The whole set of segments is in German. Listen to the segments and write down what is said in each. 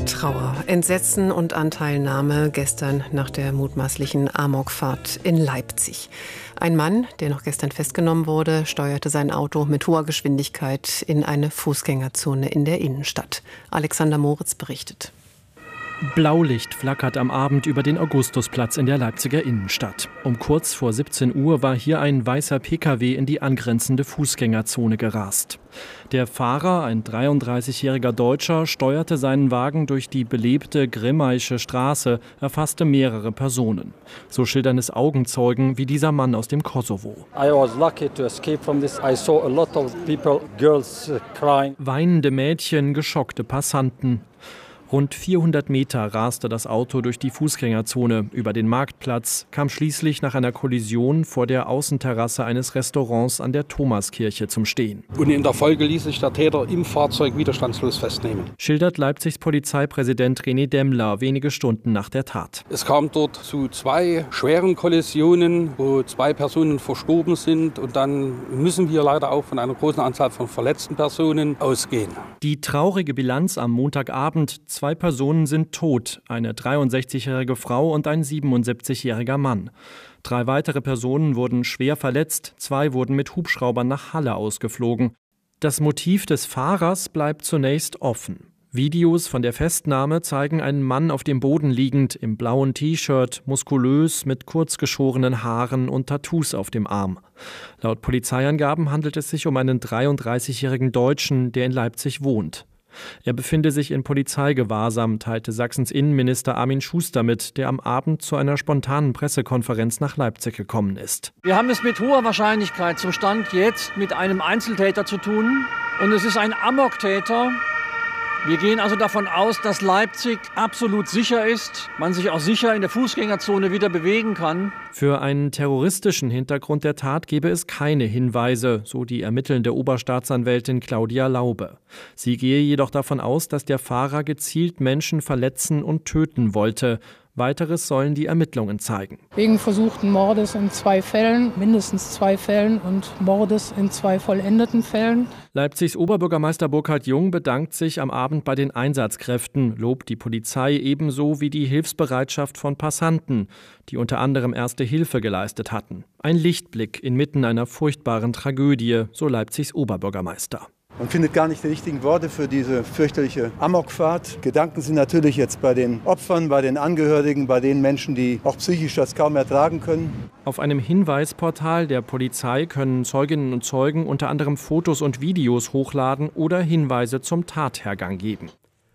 Trauer, Entsetzen und Anteilnahme gestern nach der mutmaßlichen Amokfahrt in Leipzig. Ein Mann, der noch gestern festgenommen wurde, steuerte sein Auto mit hoher Geschwindigkeit in eine Fußgängerzone in der Innenstadt. Alexander Moritz berichtet. Blaulicht flackert am Abend über den Augustusplatz in der Leipziger Innenstadt. Um kurz vor 17 Uhr war hier ein weißer Pkw in die angrenzende Fußgängerzone gerast. Der Fahrer, ein 33-jähriger Deutscher, steuerte seinen Wagen durch die belebte Grimmaische Straße, erfasste mehrere Personen. So schildern es Augenzeugen wie dieser Mann aus dem Kosovo. I was lucky to escape from this. I saw a lot of people, girls crying. Weinende Mädchen, geschockte Passanten. Rund 400 Meter raste das Auto durch die Fußgängerzone über den Marktplatz, kam schließlich nach einer Kollision vor der Außenterrasse eines Restaurants an der Thomaskirche zum Stehen. Und in der Folge ließ sich der Täter im Fahrzeug widerstandslos festnehmen. Schildert Leipzigs Polizeipräsident René Demmler wenige Stunden nach der Tat. Es kam dort zu 2 schweren Kollisionen, wo 2 Personen verstorben sind. Und dann müssen wir leider auch von einer großen Anzahl von verletzten Personen ausgehen. Die traurige Bilanz am Montagabend: 2 Personen sind tot, eine 63-jährige Frau und ein 77-jähriger Mann. 3 weitere Personen wurden schwer verletzt, 2 wurden mit Hubschraubern nach Halle ausgeflogen. Das Motiv des Fahrers bleibt zunächst offen. Videos von der Festnahme zeigen einen Mann auf dem Boden liegend, im blauen T-Shirt, muskulös, mit kurz geschorenen Haaren und Tattoos auf dem Arm. Laut Polizeiangaben handelt es sich um einen 33-jährigen Deutschen, der in Leipzig wohnt. Er befinde sich in Polizeigewahrsam, teilte Sachsens Innenminister Armin Schuster mit, der am Abend zu einer spontanen Pressekonferenz nach Leipzig gekommen ist. Wir haben es mit hoher Wahrscheinlichkeit zum Stand jetzt mit einem Einzeltäter zu tun. Und es ist ein Amoktäter. Wir gehen also davon aus, dass Leipzig absolut sicher ist, man sich auch sicher in der Fußgängerzone wieder bewegen kann. Für einen terroristischen Hintergrund der Tat gebe es keine Hinweise, so die ermittelnde Oberstaatsanwältin Claudia Laube. Sie gehe jedoch davon aus, dass der Fahrer gezielt Menschen verletzen und töten wollte. Weiteres sollen die Ermittlungen zeigen. Wegen versuchten Mordes in 2 Fällen, mindestens 2 Fällen und Mordes in 2 vollendeten Fällen. Leipzigs Oberbürgermeister Burkhard Jung bedankt sich am Abend bei den Einsatzkräften, lobt die Polizei ebenso wie die Hilfsbereitschaft von Passanten, die unter anderem Erste Hilfe geleistet hatten. Ein Lichtblick inmitten einer furchtbaren Tragödie, so Leipzigs Oberbürgermeister. Man findet gar nicht die richtigen Worte für diese fürchterliche Amokfahrt. Gedanken sind natürlich jetzt bei den Opfern, bei den Angehörigen, bei den Menschen, die auch psychisch das kaum ertragen können. Auf einem Hinweisportal der Polizei können Zeuginnen und Zeugen unter anderem Fotos und Videos hochladen oder Hinweise zum Tathergang geben.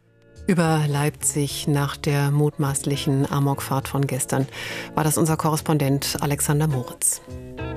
Über Leipzig nach der mutmaßlichen Amokfahrt von gestern war das unser Korrespondent Alexander Moritz.